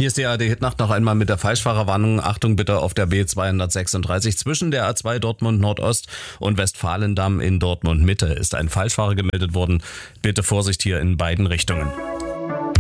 Hier ist die ARD-Hitnacht noch einmal mit der Falschfahrerwarnung. Achtung bitte auf der B236 zwischen der A2 Dortmund Nordost und Westfalendamm in Dortmund Mitte ist ein Falschfahrer gemeldet worden. Bitte Vorsicht hier in beiden Richtungen.